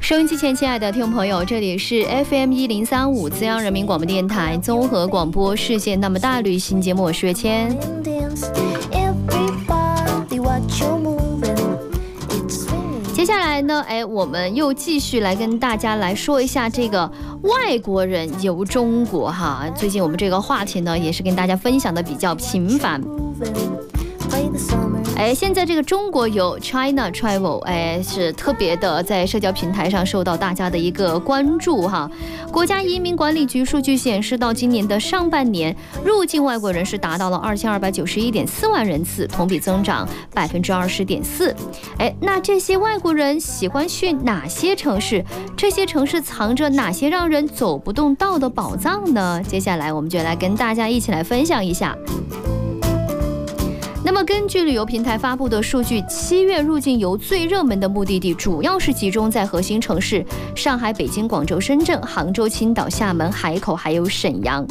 收音机前亲爱的听众朋友，这里是 FM1035 资阳人民广播电台综合广播世界那么大旅行节目，我是月谦。接下来呢，我们又继续来跟大家来说一下这个外国人游中国哈。最近我们这个话题呢，也是跟大家分享的比较频繁。现在这个中国游 China Travel 是特别的在社交平台上受到大家的一个关注哈。国家移民管理局数据显示，到今年的上半年，入境外国人是达到了2291.4万人次，同比增长20.4%。那这些外国人喜欢去哪些城市？这些城市藏着哪些让人走不动道的宝藏呢？接下来我们就来跟大家一起来分享一下。那么根据旅游平台发布的数据，7月入境游最热门的目的地主要是集中在核心城市上海、北京、广州、深圳、杭州、青岛、厦门、海口还有沈阳。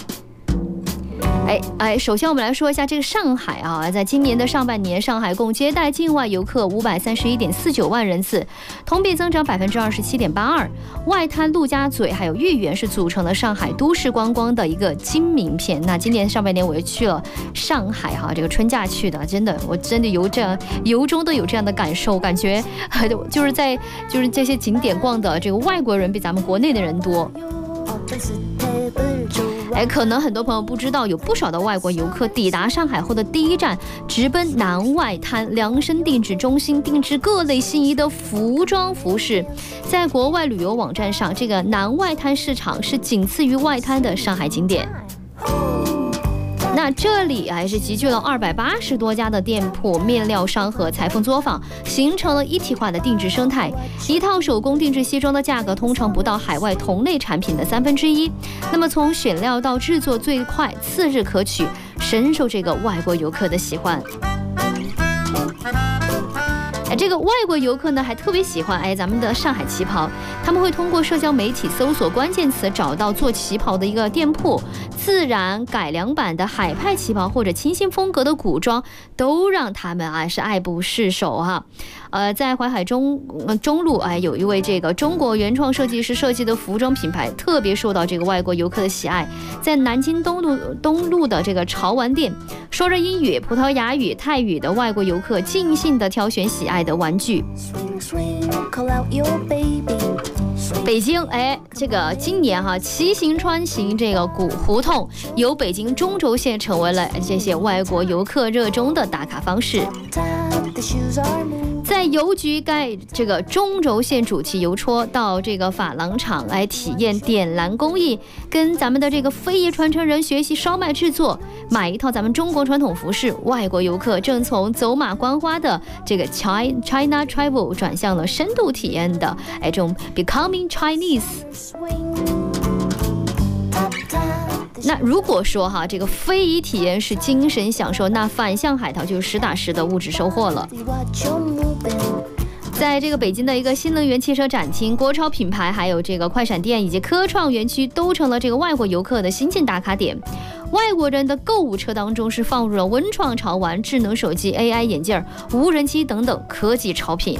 首先我们来说一下这个上海啊，在今年的上半年，上海共接待境外游客531.49万人次，同比增长27.82%。外滩、陆家嘴还有豫园是组成了上海都市观光的一个金名片。那今年上半年我也去了上海哈，这个春假去的，我真的游中都有这样的感受，感觉就是这些景点逛的这个外国人比咱们国内的人多。可能很多朋友不知道，有不少的外国游客抵达上海后的第一站直奔南外滩量身定制中心，定制各类心仪的服装服饰。在国外旅游网站上，这个南外滩市场是仅次于外滩的上海景点。那这里还是集聚了280多家的店铺、面料商和裁缝作坊，形成了一体化的定制生态。一套手工定制西装的价格通常不到海外同类产品的1/3。那么从选料到制作最快，次日可取，深受这个外国游客的喜欢。这个外国游客呢还特别喜欢咱们的上海旗袍，他们会通过社交媒体搜索关键词，找到做旗袍的一个店铺，自然改良版的海派旗袍或者清新风格的古装，都让他们是爱不释手哈。在淮海中路有一位这个中国原创设计师设计的服装品牌，特别受到这个外国游客的喜爱。在南京东路的这个潮玩店，说着英语、葡萄牙语、泰语的外国游客尽兴地挑选喜爱的玩具。北京这个今年骑行穿行这个古胡同，由北京中轴线成为了这些外国游客热衷的打卡方式。在邮局盖这个中轴线主题邮戳，到这个珐琅厂来体验点蓝工艺，跟咱们的这个非遗传承人学习烧麦制作，买一套咱们中国传统服饰。外国游客正从走马观花的这个 China Travel 转向了深度体验的这种 Becoming Chinese。那如果说这个非遗体验是精神享受，那反向海淘就是实打实的物质收获了。在这个北京的一个新能源汽车展厅、国潮品牌，还有这个快闪店以及科创园区，都成了这个外国游客的新晋打卡点。外国人的购物车当中是放入了文创潮玩、智能手机、AI 眼镜、无人机等等科技潮品。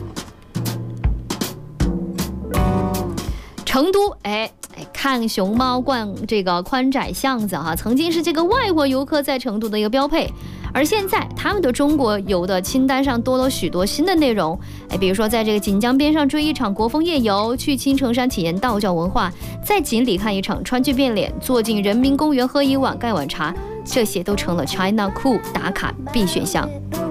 成都看熊猫、逛这个宽窄巷子曾经是这个外国游客在成都的一个标配。而现在他们的中国游的清单上多了许多新的内容，比如说在这个锦江边上追一场国风夜游，去青城山体验道教文化，在锦里看一场川剧变脸，坐进人民公园喝一碗盖碗茶，这些都成了 China Cool 打卡必选项。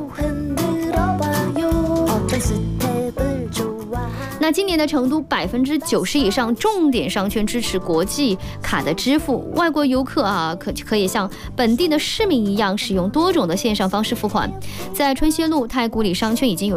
那今年的成都90%以上重点商圈支持国际卡的支付，外国游客可以像本地的市民一样使用多种的线上方式付款。在春熙路、太古里商圈已经有